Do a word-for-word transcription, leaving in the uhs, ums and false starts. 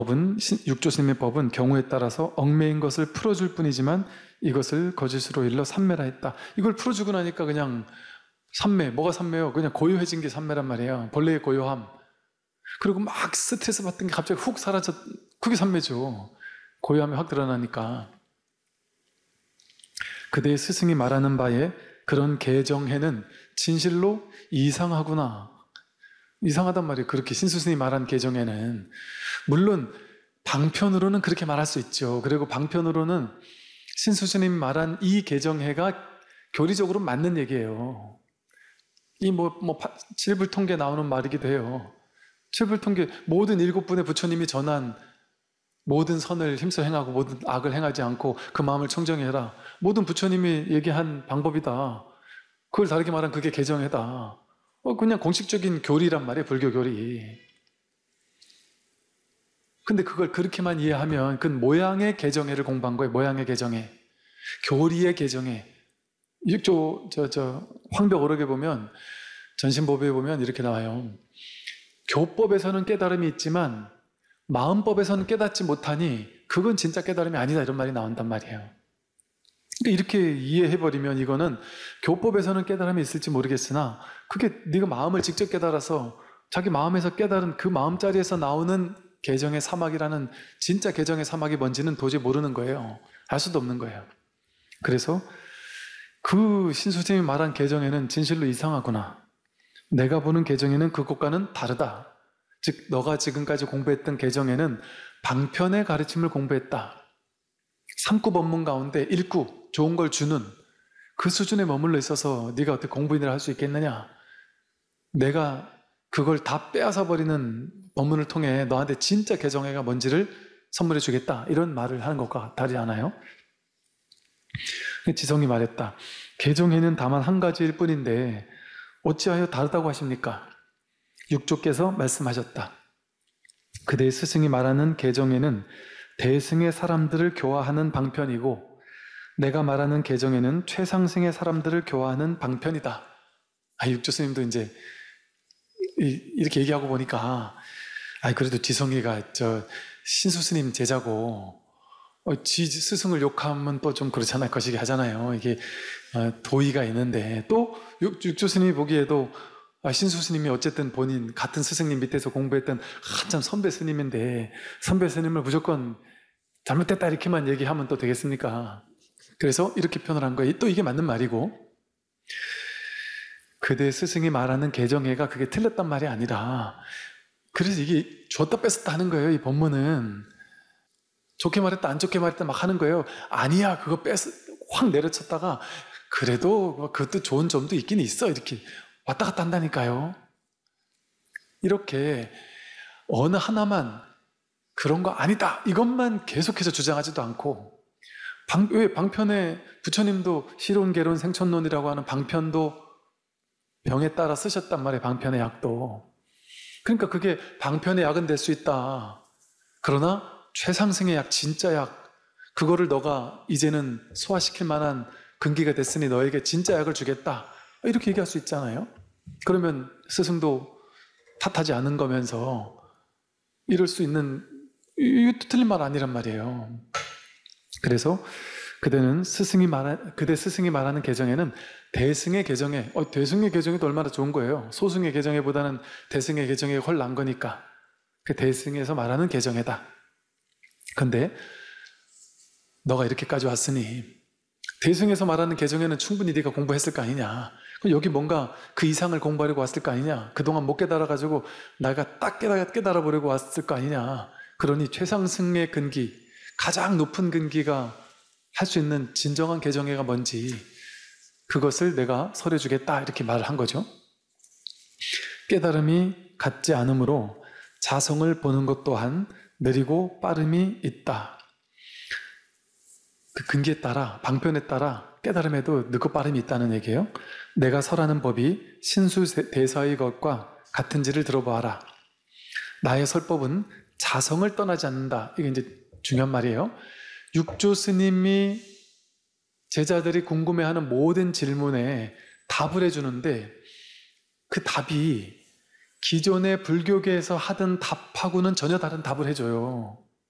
법은, 육조 스님의 법은 경우에 따라서 얽매인 것을 풀어줄 뿐이지만 이것을 거짓으로 일러 삼매라 했다. 이걸 풀어주고 나니까 그냥 삼매, 뭐가 삼매요? 그냥 고요해진 게 삼매란 말이에요. 본래의 고요함. 그리고 막 스트레스 받던 게 갑자기 훅 사라졌, 그게 삼매죠. 고요함이 확 드러나니까. 그대의 스승이 말하는 바에 그런 개정해는 진실로 이상하구나. 이상하단 말이에요. 그렇게 신수스님이 말한 개정에는. 물론 방편으로는 그렇게 말할 수 있죠. 그리고 방편으로는 신수스님이 말한 이 개정해가 교리적으로 맞는 얘기예요. 이 뭐, 뭐, 칠불통계 나오는 말이기도 해요. 칠불통계, 모든 일곱 분의 부처님이 전한 모든 선을 힘써 행하고 모든 악을 행하지 않고 그 마음을 청정히 해라. 모든 부처님이 얘기한 방법이다. 그걸 다르게 말하면 그게 개정해다. 어, 그냥 공식적인 교리란 말이에요, 불교 교리. 근데 그걸 그렇게만 이해하면 그 모양의 개정해를 공부한 거예요, 모양의 개정해. 교리의 개정해. 육조, 저, 저, 황벽오록에 보면, 전신보배에 보면 이렇게 나와요. 교법에서는 깨달음이 있지만, 마음법에서는 깨닫지 못하니, 그건 진짜 깨달음이 아니다, 이런 말이 나온단 말이에요. 그러니까 이렇게 이해해버리면 이거는 교법에서는 깨달음이 있을지 모르겠으나 그게 네가 마음을 직접 깨달아서 자기 마음에서 깨달은 그 마음자리에서 나오는 개정의 사막이라는 진짜 개정의 사막이 뭔지는 도저히 모르는 거예요. 알 수도 없는 거예요. 그래서 그 신수님이 말한 개정에는 진실로 이상하구나. 내가 보는 개정에는 그것과는 다르다. 즉 너가 지금까지 공부했던 개정에는 방편의 가르침을 공부했다. 삼구 법문 가운데 일구 좋은 걸 주는 그 수준에 머물러 있어서 네가 어떻게 공부인을 할 수 있겠느냐? 내가 그걸 다 빼앗아 버리는 법문을 통해 너한테 진짜 개정해가 뭔지를 선물해 주겠다. 이런 말을 하는 것과 다르지 않아요? 지성이 말했다. 개정해는 다만 한 가지일 뿐인데 어찌하여 다르다고 하십니까? 육조께서 말씀하셨다. 그대의 스승이 말하는 개정에는 대승의 사람들을 교화하는 방편이고 내가 말하는 개정에는 최상승의 사람들을 교화하는 방편이다. 아, 육조 스님도 이제 이렇게 얘기하고 보니까 아, 그래도 지성이가 저 신수 스님 제자고 어, 지 스승을 욕하면 또 좀 그렇잖아요. 거시기 하잖아요. 이게 어, 도의가 있는데 또 육, 육조 스님이 보기에도 아, 신수 스님이 어쨌든 본인 같은 스승님 밑에서 공부했던 한참 선배 스님인데 선배 스님을 무조건 잘못됐다 이렇게만 얘기하면 또 되겠습니까? 그래서 이렇게 표현을 한 거예요. 또 이게 맞는 말이고 그대 스승이 말하는 개정해가 그게 틀렸단 말이 아니라 그래서 이게 줬다 뺐었다 하는 거예요. 이 본문은 좋게 말했다 안 좋게 말했다 막 하는 거예요. 아니야 그거 뺐 확 내려쳤다가 그래도 그것도 좋은 점도 있긴 있어 이렇게 왔다 갔다 한다니까요. 이렇게 어느 하나만 그런 거 아니다 이것만 계속해서 주장하지도 않고 방, 왜 방편에 부처님도 실온, 개론, 생천론이라고 하는 방편도 병에 따라 쓰셨단 말이에요. 방편의 약도. 그러니까 그게 방편의 약은 될 수 있다. 그러나 최상승의 약, 진짜 약 그거를 너가 이제는 소화시킬 만한 근기가 됐으니 너에게 진짜 약을 주겠다. 이렇게 얘기할 수 있잖아요. 그러면 스승도 탓하지 않은 거면서 이럴 수 있는 이것도 틀린 말 아니란 말이에요. 그래서 그대는 스승이 말한 그대 스승이 말하는 개정에는 대승의 개정에 어, 대승의 개정에도 얼마나 좋은 거예요. 소승의 개정에보다는 대승의 개정에 훨 난 거니까 그 대승에서 말하는 개정에다. 근데 너가 이렇게까지 왔으니 대승에서 말하는 개정에는 충분히 네가 공부했을 거 아니냐. 그럼 여기 뭔가 그 이상을 공부하려고 왔을 거 아니냐. 그동안 못 깨달아가지고 내가 딱 깨달아, 깨달아 보려고 왔을 거 아니냐. 그러니 최상승의 근기 가장 높은 근기가 할 수 있는 진정한 개정해가 뭔지 그것을 내가 설해주겠다 이렇게 말을 한 거죠. 깨달음이 같지 않으므로 자성을 보는 것 또한 느리고 빠름이 있다. 그 근기에 따라 방편에 따라 깨달음에도 늦고 빠름이 있다는 얘기예요. 내가 설하는 법이 신수대사의 것과 같은지를 들어보아라. 나의 설법은 자성을 떠나지 않는다. 이게 이제 중요한 말이에요. 육조 스님이 제자들이 궁금해하는 모든 질문에 답을 해주는데 그 답이 기존의 불교계에서 하던 답하고는 전혀 다른 답을 해줘요.